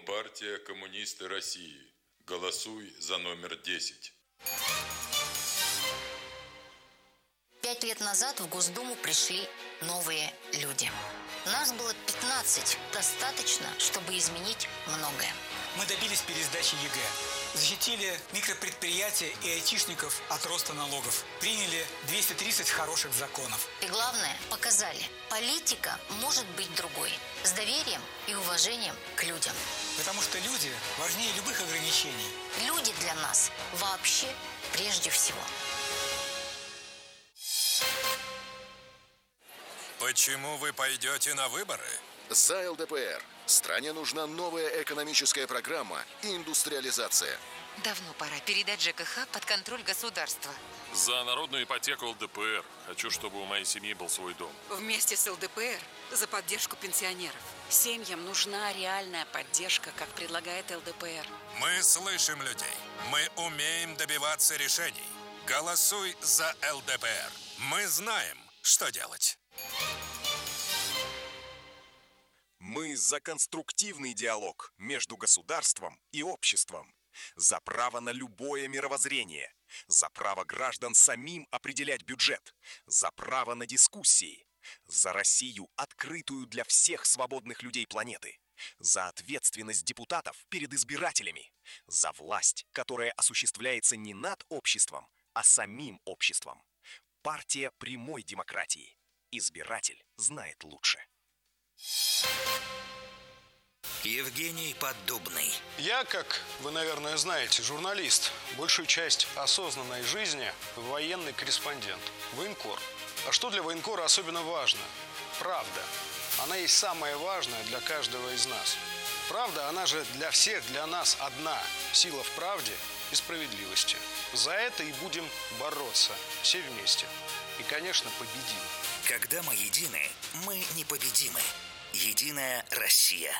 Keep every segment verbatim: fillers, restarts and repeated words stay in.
Компартия Коммунисты России. Голосуй за номер десять. Пять лет назад в Госдуму пришли новые люди. Нас было пятнадцать. Достаточно, чтобы изменить многое. Мы добились пересдачи ЕГЭ. Защитили микропредприятия и айтишников от роста налогов. Приняли двести тридцать хороших законов. И главное, показали, политика может быть другой. С доверием и уважением к людям. Потому что люди важнее любых ограничений. Люди для нас вообще прежде всего. Почему вы пойдете на выборы? За ЛДПР. Стране нужна новая экономическая программа и индустриализация. Давно пора передать ЖКХ под контроль государства. За народную ипотеку ЛДПР. Хочу, чтобы у моей семьи был свой дом. Вместе с ЛДПР за поддержку пенсионеров. Семьям нужна реальная поддержка, как предлагает ЛДПР. Мы слышим людей. Мы умеем добиваться решений. Голосуй за ЛДПР. Мы знаем, что делать. Мы за конструктивный диалог между государством и обществом, за право на любое мировоззрение, за право граждан самим определять бюджет, за право на дискуссии, за Россию, открытую для всех свободных людей планеты, за ответственность депутатов перед избирателями, за власть, которая осуществляется не над обществом, а самим обществом. Партия прямой демократии. Избиратель знает лучше. Евгений Поддубный. Я, как вы, наверное, знаете, журналист. Большую часть осознанной жизни военный корреспондент. Военкор. А что для военкора особенно важно? Правда. Она есть самое важное для каждого из нас. Правда, она же для всех, для нас одна. Сила в правде и справедливости. За это и будем бороться. Все вместе. И, конечно, победим. Когда мы едины, мы непобедимы. Единая Россия.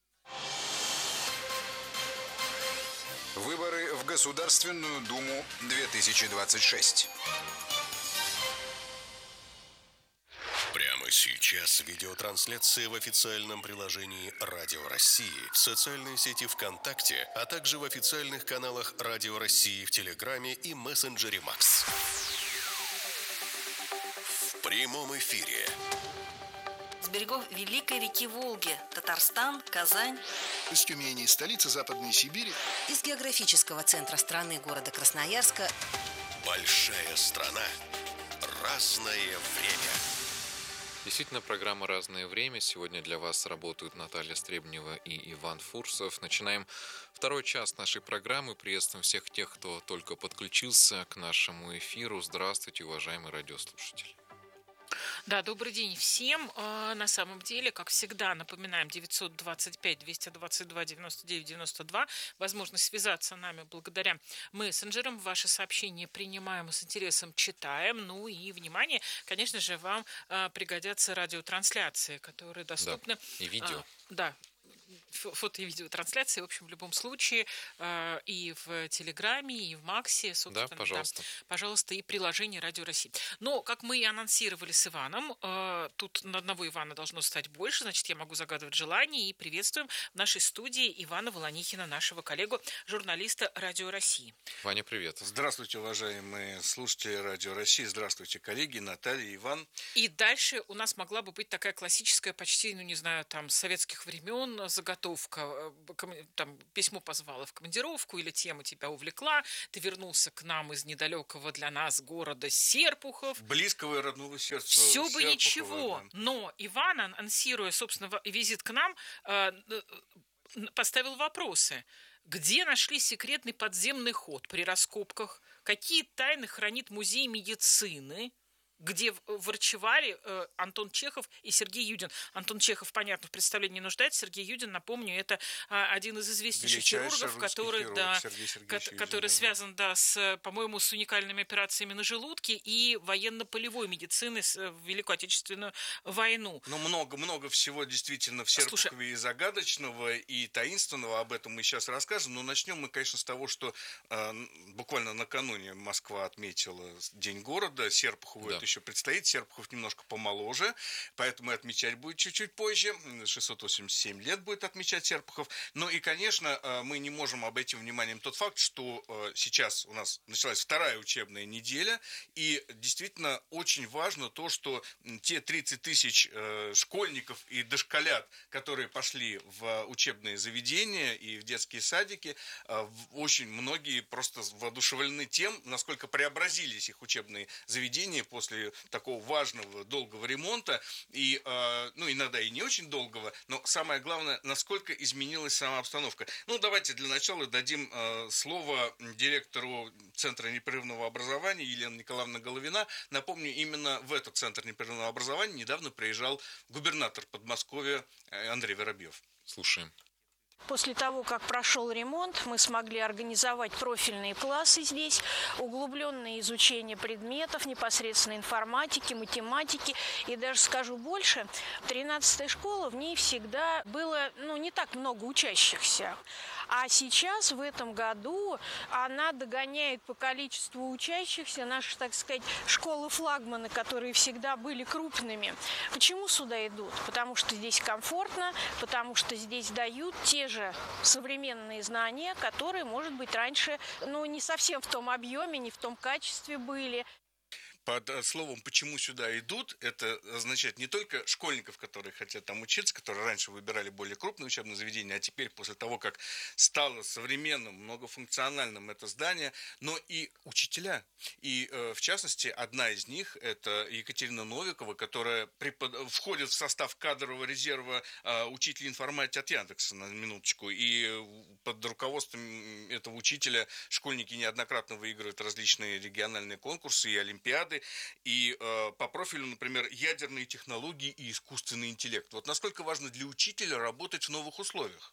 Выборы в Государственную Думу две тысячи двадцать шесть. Прямо сейчас видеотрансляция в официальном приложении Радио России, в социальной сети ВКонтакте, а также в официальных каналах Радио России в Телеграме и мессенджере Макс. В прямом эфире. С берегов Великой реки Волги, Татарстан, Казань. Из Тюмени, столицы Западной Сибири. Из географического центра страны, города Красноярска. Большая страна. Разное время. Действительно, программа «Разное время». Сегодня для вас работают Наталья Стребнева и Иван Фурсов. Начинаем второй час нашей программы. Приветствуем всех тех, кто только подключился к нашему эфиру. Здравствуйте, уважаемые радиослушатели. Да, добрый день всем. На самом деле, как всегда, напоминаем, девятьсот двадцать пять двести двадцать два девяносто девять девяносто два. Возможность связаться с нами благодаря мессенджерам. Ваши сообщения принимаем и с интересом читаем. Ну и, внимание, конечно же, вам пригодятся радиотрансляции, которые доступны. Да, и видео. Да. Фото- и видеотрансляции, в общем, в любом случае, э, и в Телеграме, и в Максе, собственно. Да, пожалуйста. Да, пожалуйста, и приложение Радио России. Но, как мы и анонсировали с Иваном, э, тут на одного Ивана должно стать больше, значит, я могу загадывать желание, и приветствуем в нашей студии Ивана Волонихина, нашего коллегу, журналиста Радио России. Ваня, привет. Здравствуйте, уважаемые слушатели Радио России, здравствуйте, коллеги, Наталья, Иван. И дальше у нас могла бы быть такая классическая, почти, ну, не знаю, там, с советских времен заготовка, там, письмо позвало в командировку, или тема тебя увлекла, ты вернулся к нам из недалекого для нас города Серпухов. Близкого и родного сердца. Все бы Серпухова, ничего, да. Но Иван, анонсируя, собственно, визит к нам, поставил вопросы. Где нашли секретный подземный ход при раскопках? Какие тайны хранит музей медицины? Где врачевали э, Антон Чехов и Сергей Юдин. Антон Чехов, понятно, в представлении не нуждается. Сергей Юдин, напомню, это э, один из известнейших хирургов, который, хирург, да, ко- который Юдин, связан, да, с, по-моему, с уникальными операциями на желудке и военно-полевой медицины в Великую Отечественную войну. Ну, много-много всего действительно в Серпухове. Слушай, и загадочного, и таинственного. Об этом мы сейчас расскажем. Но начнем мы, конечно, с того, что э, буквально накануне Москва отметила День города. Серпухову, да, это еще предстоит. Серпухов немножко помоложе, поэтому и отмечать будет чуть-чуть позже. шестьсот восемьдесят семь лет будет отмечать Серпухов. Ну и, конечно, мы не можем обойти вниманием тот факт, что сейчас у нас началась вторая учебная неделя, и действительно очень важно то, что те тридцать тысяч школьников и дошколят, которые пошли в учебные заведения и в детские садики, очень многие просто воодушевлены тем, насколько преобразились их учебные заведения после такого важного, долгого ремонта, и, ну, иногда и не очень долгого, но самое главное, насколько изменилась сама обстановка. Ну, давайте для начала дадим слово директору Центра непрерывного образования Елены Николаевны Головина. Напомню, именно в этот Центр непрерывного образования недавно приезжал губернатор Подмосковья Андрей Воробьев. Слушаем. После того, как прошел ремонт, мы смогли организовать профильные классы здесь, углубленное изучение предметов, непосредственно информатики, математики. И даже скажу больше, тринадцатая школа, в ней всегда было, ну, не так много учащихся. А сейчас, в этом году, она догоняет по количеству учащихся наши, так сказать, школы-флагманы, которые всегда были крупными. Почему сюда идут? Потому что здесь комфортно, потому что здесь дают те же современные знания, которые, может быть, раньше, ну, не совсем в том объеме, не в том качестве были. Под словом «почему сюда идут» это означает не только школьников, которые хотят там учиться, которые раньше выбирали более крупные учебные заведения, а теперь после того, как стало современным, многофункциональным это здание, но и учителя. И в частности, одна из них – это Екатерина Новикова, которая препод... входит в состав кадрового резерва учителей информатики от Яндекса, на минуточку. И под руководством этого учителя школьники неоднократно выигрывают различные региональные конкурсы и олимпиады. И э, по профилю, например, ядерные технологии и искусственный интеллект. Вот насколько важно для учителя работать в новых условиях?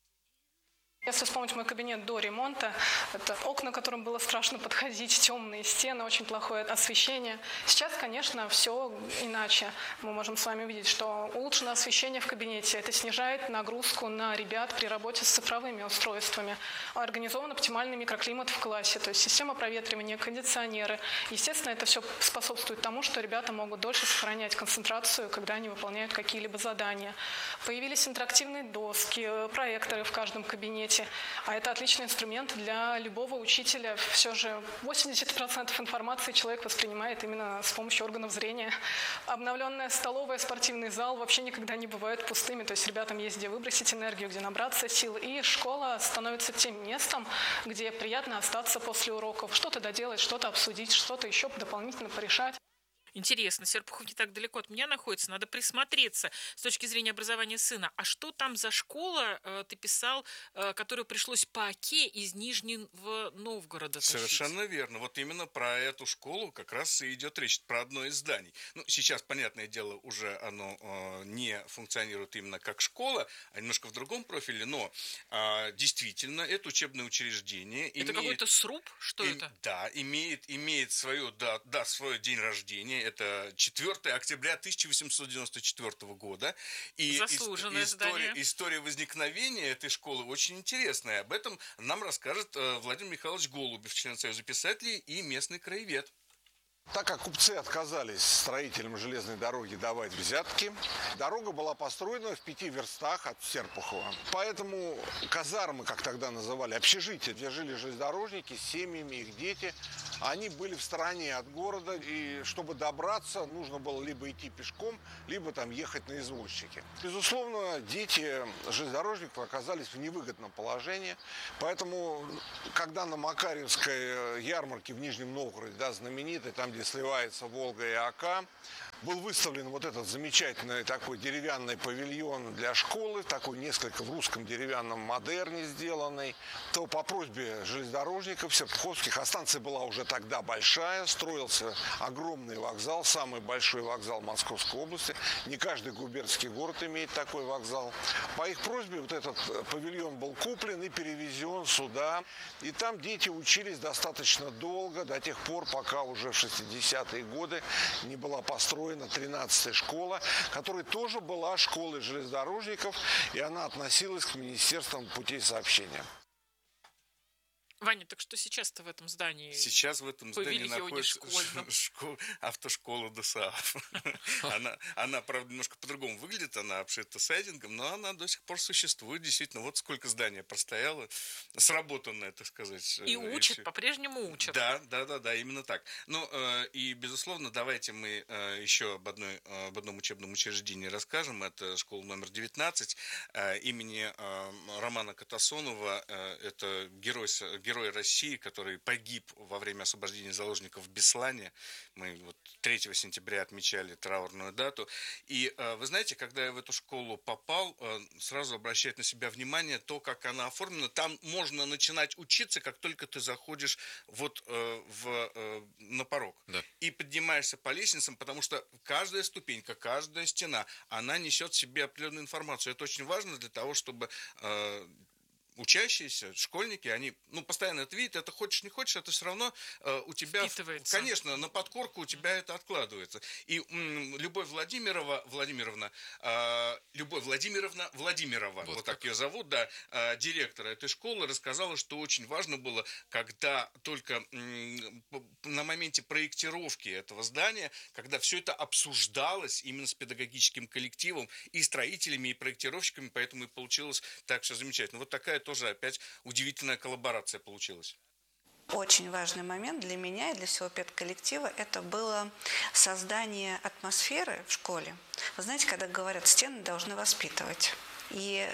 Если вспомнить мой кабинет до ремонта, это окна, к которым было страшно подходить, темные стены, очень плохое освещение. Сейчас, конечно, все иначе. Мы можем с вами увидеть, что улучшенное освещение в кабинете. Это снижает нагрузку на ребят при работе с цифровыми устройствами. Организован оптимальный микроклимат в классе, то есть система проветривания, кондиционеры. Естественно, это все способствует тому, что ребята могут дольше сохранять концентрацию, когда они выполняют какие-либо задания. Появились интерактивные доски, проекторы в каждом кабинете. А это отличный инструмент для любого учителя. Все же восемьдесят процентов информации человек воспринимает именно с помощью органов зрения. Обновленная столовая, спортивный зал вообще никогда не бывают пустыми. То есть ребятам есть где выбросить энергию, где набраться сил. И школа становится тем местом, где приятно остаться после уроков. Что-то доделать, что-то обсудить, что-то еще дополнительно порешать. Интересно, Серпухов не так далеко от меня находится, надо присмотреться с точки зрения образования сына. А что там за школа, э, ты писал, э, которую пришлось по оке из Нижнего Новгорода тащить? Совершенно верно. Вот именно про эту школу как раз и идет речь, про одно из зданий. Ну, сейчас, понятное дело, уже оно э, не функционирует именно как школа, а немножко в другом профиле, но э, действительно, это учебное учреждение. Это имеет, какой-то сруб? Что и, это? Да, имеет, имеет свое, да, да, свой день рождения. Это четвёртого октября тысяча восемьсот девяносто четвёртого года. И заслуженное история, здание. История возникновения этой школы очень интересная. Об этом нам расскажет Владимир Михайлович Голубев, член Союза писателей и местный краевед. Так как купцы отказались строителям железной дороги давать взятки, дорога была построена в пяти верстах от Серпухова. Поэтому казармы, как тогда называли, общежития, где жили железнодорожники с семьями, их дети, они были в стороне от города, и чтобы добраться, нужно было либо идти пешком, либо там ехать на извозчике. Безусловно, дети железнодорожников оказались в невыгодном положении, поэтому, когда на Макарьевской ярмарке в Нижнем Новгороде, да, знаменитой, там, где сливается Волга и Ока, был выставлен вот этот замечательный такой деревянный павильон для школы, такой несколько в русском деревянном модерне сделанный, то по просьбе железнодорожников серпуховских, а станция была уже тогда большая, строился огромный вокзал, самый большой вокзал Московской области. Не каждый губернский город имеет такой вокзал. По их просьбе вот этот павильон был куплен и перевезен сюда. И там дети учились достаточно долго, до тех пор, пока уже в шестидесятые годы не была построена тринадцатая школа, которая тоже была школой железнодорожников, и она относилась к Министерству путей сообщения. Ваня, так что сейчас-то в этом здании? Сейчас в этом здании находится школа, автошкола ДОСААФ. она, она, правда, немножко по-другому выглядит, она обшита сайдингом, но она до сих пор существует. Действительно, вот сколько здание простояло, сработанное, так сказать. И учат, по-прежнему учат. Да, да, да, да, именно так. Ну, э, и, безусловно, давайте мы э, еще об, одной, об одном учебном учреждении расскажем. Это школа номер девятнадцать э, имени э, Романа Катасонова. Э, это герой, герой России, который погиб во время освобождения заложников в Беслане. Мы вот третьего сентября отмечали траурную дату. И э, вы знаете, когда я в эту школу попал, э, сразу обращает на себя внимание то, как она оформлена. Там можно начинать учиться, как только ты заходишь вот э, в, э, на порог. Да. И поднимаешься по лестницам, потому что каждая ступенька, каждая стена, она несет в себе определенную информацию. Это очень важно для того, чтобы э, учащиеся, школьники, они, ну, постоянно это видят, это хочешь не хочешь, это все равно э, у тебя, конечно, на подкорку у тебя это откладывается. И м, Любовь Владимирова, Владимировна, э, Любовь Владимировна Владимирова, вот, вот так ее зовут, да, э, директора этой школы, рассказала, что очень важно было, когда только м, на моменте проектировки этого здания, когда все это обсуждалось именно с педагогическим коллективом и строителями, и проектировщиками, поэтому и получилось так все замечательно. Вот такая тоже опять удивительная коллаборация получилась. Очень важный момент для меня и для всего педколлектива – это было создание атмосферы в школе. Вы знаете, когда говорят, стены должны воспитывать. И